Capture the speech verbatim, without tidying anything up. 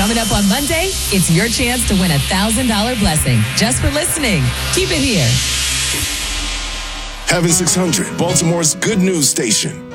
Coming up on Monday, it's your chance to win a one thousand dollars blessing just for listening. Keep it here. Heaven six hundred, Baltimore's good news station.